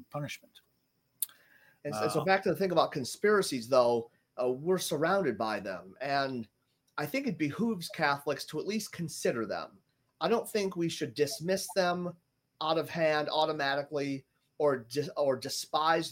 punishment. And so back to the thing about conspiracies, though, we're surrounded by them. And I think it behooves Catholics to at least consider them. I don't think we should dismiss them out of hand automatically or despise